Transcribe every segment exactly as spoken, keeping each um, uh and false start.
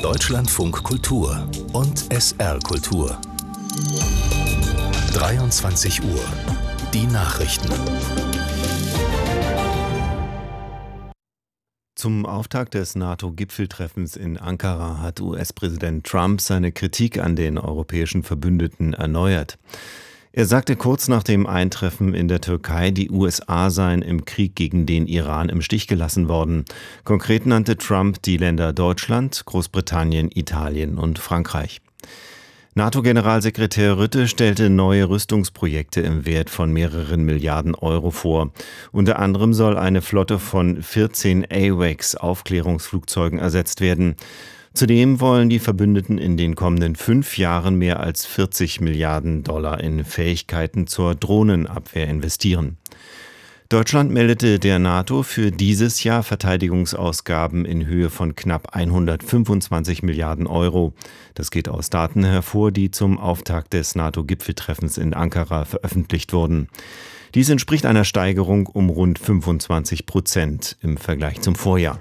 Deutschlandfunk Kultur und S R Kultur. dreiundzwanzig Uhr. Die Nachrichten. Zum Auftakt des NATO-Gipfeltreffens in Ankara hat U S-Präsident Trump seine Kritik an den europäischen Verbündeten erneuert. Er sagte kurz nach dem Eintreffen in der Türkei, die U S A seien im Krieg gegen den Iran im Stich gelassen worden. Konkret nannte Trump die Länder Deutschland, Großbritannien, Italien und Frankreich. NATO-Generalsekretär Rutte stellte neue Rüstungsprojekte im Wert von mehreren Milliarden Euro vor. Unter anderem soll eine Flotte von vierzehn AWACS-Aufklärungsflugzeugen ersetzt werden. Zudem wollen die Verbündeten in den kommenden fünf Jahren mehr als vierzig Milliarden Dollar in Fähigkeiten zur Drohnenabwehr investieren. Deutschland meldete der NATO für dieses Jahr Verteidigungsausgaben in Höhe von knapp hundertfünfundzwanzig Milliarden Euro. Das geht aus Daten hervor, die zum Auftakt des NATO-Gipfeltreffens in Ankara veröffentlicht wurden. Dies entspricht einer Steigerung um rund fünfundzwanzig Prozent im Vergleich zum Vorjahr.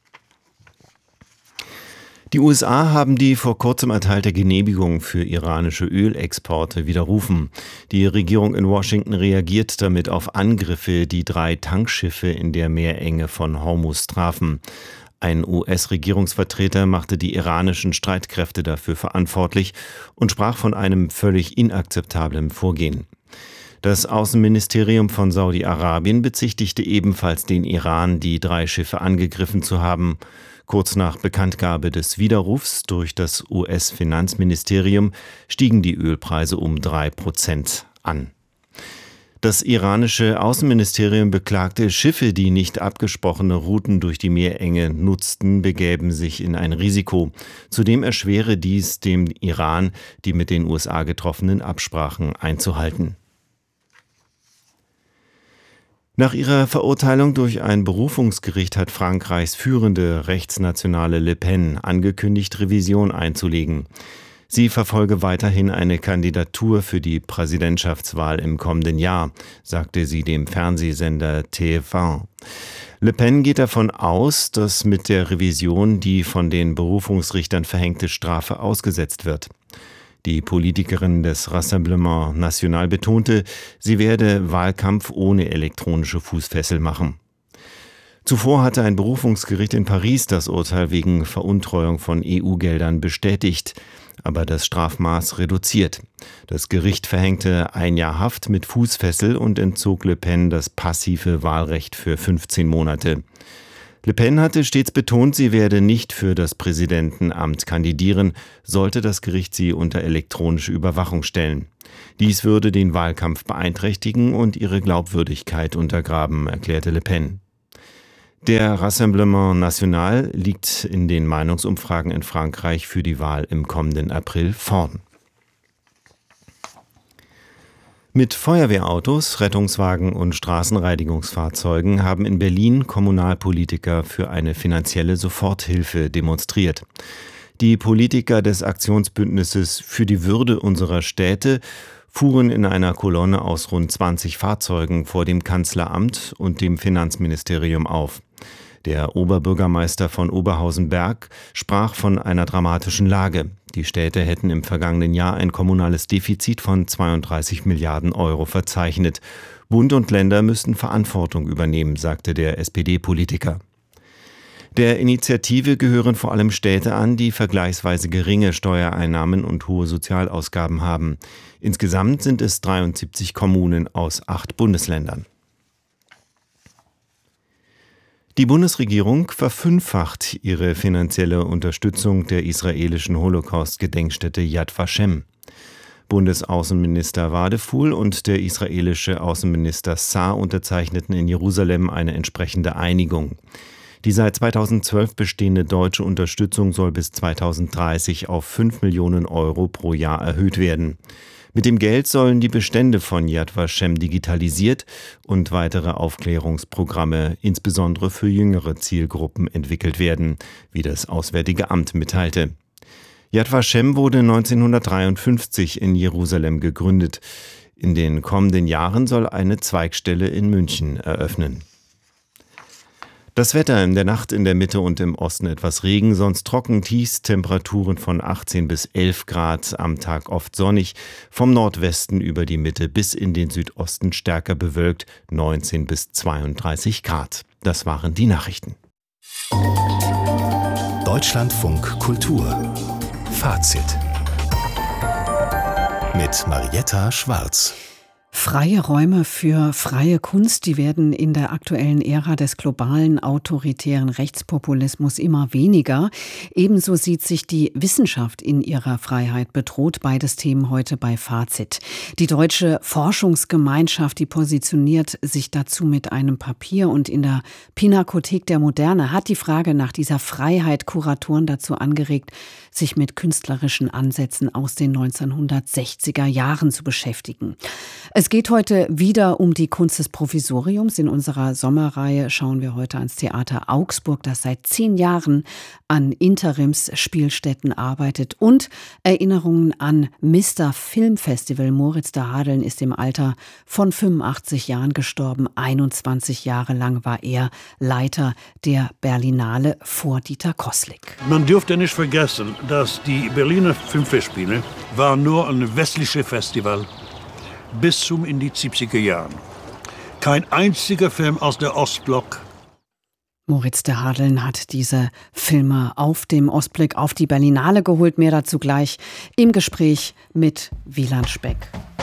Die U S A haben die vor kurzem erteilte Genehmigung für iranische Ölexporte widerrufen. Die Regierung in Washington reagiert damit auf Angriffe, die drei Tankschiffe in der Meerenge von Hormuz trafen. Ein U S-Regierungsvertreter machte die iranischen Streitkräfte dafür verantwortlich und sprach von einem völlig inakzeptablen Vorgehen. Das Außenministerium von Saudi-Arabien bezichtigte ebenfalls den Iran, die drei Schiffe angegriffen zu haben. Kurz nach Bekanntgabe des Widerrufs durch das U S-Finanzministerium stiegen die Ölpreise um drei Prozent an. Das iranische Außenministerium beklagte, Schiffe, die nicht abgesprochene Routen durch die Meerenge nutzten, begäben sich in ein Risiko. Zudem erschwere dies dem Iran, die mit den U S A getroffenen Absprachen einzuhalten. Nach ihrer Verurteilung durch ein Berufungsgericht hat Frankreichs führende Rechtsnationale Le Pen angekündigt, Revision einzulegen. Sie verfolge weiterhin eine Kandidatur für die Präsidentschaftswahl im kommenden Jahr, sagte sie dem Fernsehsender T F eins. Le Pen geht davon aus, dass mit der Revision die von den Berufungsrichtern verhängte Strafe ausgesetzt wird. Die Politikerin des Rassemblement National betonte, sie werde Wahlkampf ohne elektronische Fußfessel machen. Zuvor hatte ein Berufungsgericht in Paris das Urteil wegen Veruntreuung von E U-Geldern bestätigt, aber das Strafmaß reduziert. Das Gericht verhängte ein Jahr Haft mit Fußfessel und entzog Le Pen das passive Wahlrecht für fünfzehn Monate. Le Pen hatte stets betont, sie werde nicht für das Präsidentenamt kandidieren, sollte das Gericht sie unter elektronische Überwachung stellen. Dies würde den Wahlkampf beeinträchtigen und ihre Glaubwürdigkeit untergraben, erklärte Le Pen. Der Rassemblement National liegt in den Meinungsumfragen in Frankreich für die Wahl im kommenden April vorn. Mit Feuerwehrautos, Rettungswagen und Straßenreinigungsfahrzeugen haben in Berlin Kommunalpolitiker für eine finanzielle Soforthilfe demonstriert. Die Politiker des Aktionsbündnisses für die Würde unserer Städte fuhren in einer Kolonne aus rund zwanzig Fahrzeugen vor dem Kanzleramt und dem Finanzministerium auf. Der Oberbürgermeister von Oberhausen-Berg sprach von einer dramatischen Lage. Die Städte hätten im vergangenen Jahr ein kommunales Defizit von zweiunddreißig Milliarden Euro verzeichnet. Bund und Länder müssten Verantwortung übernehmen, sagte der S P D-Politiker. Der Initiative gehören vor allem Städte an, die vergleichsweise geringe Steuereinnahmen und hohe Sozialausgaben haben. Insgesamt sind es dreiundsiebzig Kommunen aus acht Bundesländern. Die Bundesregierung verfünffacht ihre finanzielle Unterstützung der israelischen Holocaust-Gedenkstätte Yad Vashem. Bundesaußenminister Wadefuhl und der israelische Außenminister Saar unterzeichneten in Jerusalem eine entsprechende Einigung. Die seit zweitausendzwölf bestehende deutsche Unterstützung soll bis zweitausenddreißig auf fünf Millionen Euro pro Jahr erhöht werden. Mit dem Geld sollen die Bestände von Yad Vashem digitalisiert und weitere Aufklärungsprogramme, insbesondere für jüngere Zielgruppen, entwickelt werden, wie das Auswärtige Amt mitteilte. Yad Vashem wurde neunzehnhundertdreiundfünfzig in Jerusalem gegründet. In den kommenden Jahren soll eine Zweigstelle in München eröffnen. Das Wetter: in der Nacht in der Mitte und im Osten etwas Regen, sonst trocken, Tiefstemperaturen von achtzehn bis elf Grad, am Tag oft sonnig, vom Nordwesten über die Mitte bis in den Südosten stärker bewölkt, neunzehn bis zweiunddreißig Grad. Das waren die Nachrichten. Deutschlandfunk Kultur Fazit mit Marietta Schwarz. Freie Räume für freie Kunst, die werden in der aktuellen Ära des globalen autoritären Rechtspopulismus immer weniger. Ebenso sieht sich die Wissenschaft in ihrer Freiheit bedroht. Beides Themen heute bei Fazit. Die Deutsche Forschungsgemeinschaft, die positioniert sich dazu mit einem Papier, und in der Pinakothek der Moderne hat die Frage nach dieser Freiheit Kuratoren dazu angeregt, sich mit künstlerischen Ansätzen aus den neunzehnhundertsechziger Jahren zu beschäftigen. Es geht heute wieder um die Kunst des Provisoriums. In unserer Sommerreihe schauen wir heute ans Theater Augsburg, das seit zehn Jahren an Interimsspielstätten arbeitet, und Erinnerungen an Mister Filmfestival. Moritz de Hadeln ist im Alter von fünfundachtzig Jahren gestorben. einundzwanzig Jahre lang war er Leiter der Berlinale vor Dieter Kosslik. Man dürfte nicht vergessen, dass die Berliner Filmfestspiele war nur ein westliches Festival bis zum in die siebziger Jahren. Kein einziger Film aus der Ostblock. Moritz de Hadeln hat diese Filme auf dem Ostblick auf die Berlinale geholt. Mehr dazu gleich im Gespräch mit Wieland Speck.